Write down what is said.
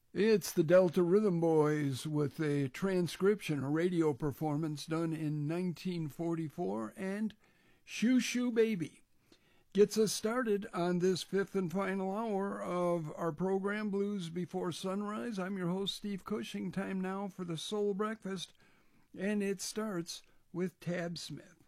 It's the Delta Rhythm Boys with a transcription, a radio performance done in 1944, and Shoo Shoo Baby gets us started on this fifth and final hour of our program, Blues Before Sunrise. I'm your host, Steve Cushing. Time now for the Soul Breakfast, and it starts with Tab Smith.